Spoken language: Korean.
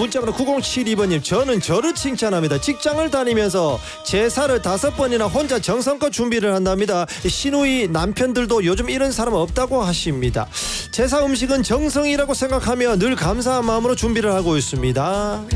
문자번호 9072번님, 저는 저를 칭찬합니다. 직장을 다니면서 제사를 5번이나 혼자 정성껏 준비를 한답니다. 시누이 남편들도 요즘 이런 사람 없다고 하십니다. 제사 음식은 정성이라고 생각하며 늘 감사한 마음으로 준비를 하고 있습니다.